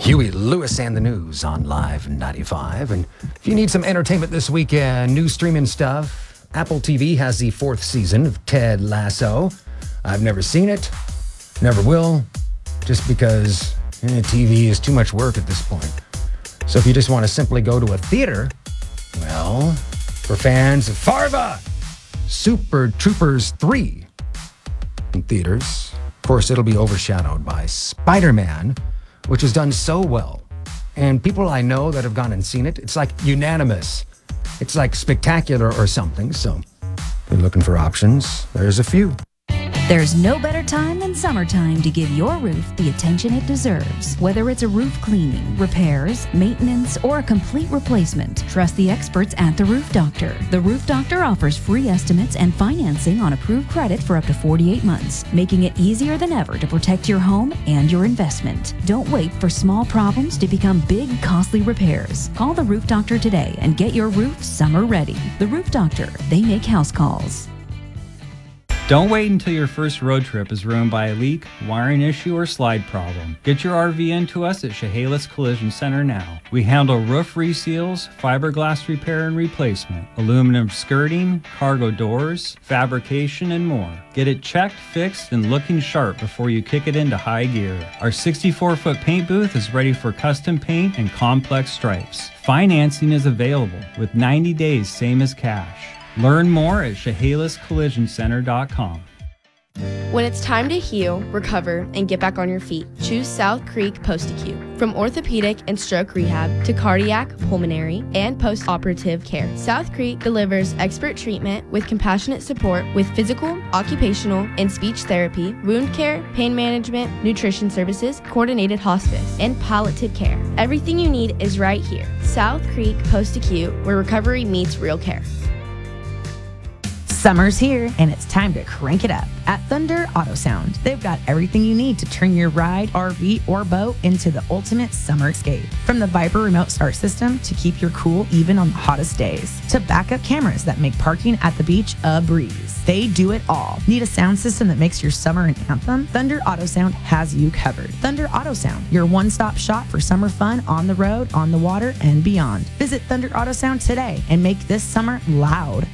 Huey Lewis and the News on Live 95. And if you need some entertainment this weekend, new streaming stuff, Apple TV has the 4th season of Ted Lasso. I've never seen it, never will, just because TV is too much work at this point. So if you just want to simply go to a theater, well, for fans of Farva, Super Troopers 3 in theaters. Of course, it'll be overshadowed by Spider-Man, which has done so well. And people I know that have gone and seen it, it's like unanimous. It's like spectacular or something. So if you're looking for options, there's a few. There's no better time than summertime to give your roof the attention it deserves. Whether it's a roof cleaning, repairs, maintenance, or a complete replacement, trust the experts at The Roof Doctor. The Roof Doctor offers free estimates and financing on approved credit for up to 48 months, making it easier than ever to protect your home and your investment. Don't wait for small problems to become big, costly repairs. Call The Roof Doctor today and get your roof summer ready. The Roof Doctor, they make house calls. Don't wait until your first road trip is ruined by a leak, wiring issue, or slide problem. Get your RV into us at Chehalis Collision Center now. We handle roof reseals, fiberglass repair and replacement, aluminum skirting, cargo doors, fabrication, and more. Get it checked, fixed, and looking sharp before you kick it into high gear. Our 64-foot paint booth is ready for custom paint and complex stripes. Financing is available with 90 days same as cash. Learn more at ChehalisCollisionCenter.com. When it's time to heal, recover, and get back on your feet, choose South Creek Post-Acute. From orthopedic and stroke rehab to cardiac, pulmonary, and post-operative care, South Creek delivers expert treatment with compassionate support with physical, occupational, and speech therapy, wound care, pain management, nutrition services, coordinated hospice, and palliative care. Everything you need is right here. South Creek Post-Acute, where recovery meets real care. Summer's here, and it's time to crank it up at Thunder Auto Sound. They've got everything you need to turn your ride, RV, or boat into the ultimate summer escape. From the Viper remote start system to keep your cool even on the hottest days, to backup cameras that make parking at the beach a breeze. They do it all. Need a sound system that makes your summer an anthem? Thunder Auto Sound has you covered. Thunder Auto Sound, your one-stop shop for summer fun on the road, on the water, and beyond. Visit Thunder Auto Sound today and make this summer loud.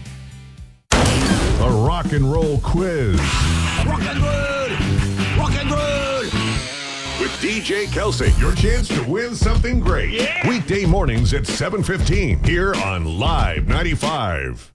The Rock and Roll Quiz. Rock and roll! Rock and roll! With DJ Kelsey. Your chance to win something great. Yeah! Weekday mornings at 7:15 here on Live 95.